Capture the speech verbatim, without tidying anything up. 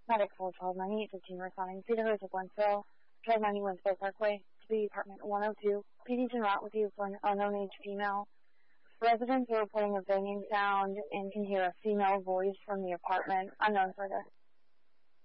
Medic four twelve ninety-eight fifteen responding. Peter of Wentzville, twelve ninety Wentzville Parkway, to be apartment one oh two. P D's en route with you for an unknown age female. Residents are reporting a banging sound and can hear a female voice from the apartment. Unknown further.